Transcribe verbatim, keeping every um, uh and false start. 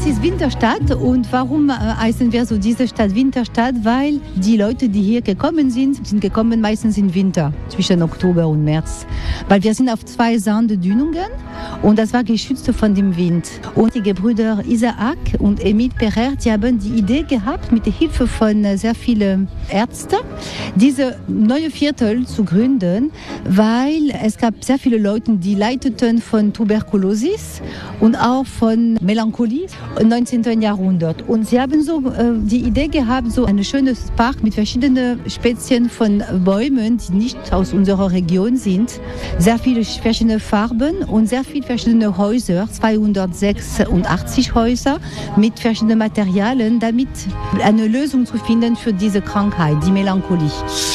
Das ist Winterstadt und warum äh, heißen wir so diese Stadt Winterstadt? Weil die Leute, die hier gekommen sind, sind gekommen meistens im Winter, zwischen Oktober und März. Weil wir sind auf zwei Sanddünungen und das war geschützt von dem Wind. Und die Gebrüder Isaac und Emile Pereire, die haben die Idee gehabt, mit der Hilfe von äh, sehr vielen Ärzten, diese neue Viertel zu gründen, weil es gab sehr viele Leute, die leideten von Tuberkulosis und auch von Melancholie im neunzehnten. Jahrhundert. Und sie haben so äh, die Idee gehabt, so ein schönes Park mit verschiedenen Spezien von Bäumen, die nicht aus unserer Region sind. Sehr viele verschiedene Farben und sehr viele verschiedene Häuser, zweihundertsechsundachtzig Häuser mit verschiedenen Materialien, damit eine Lösung zu finden für diese Krankheit, die Melancholie.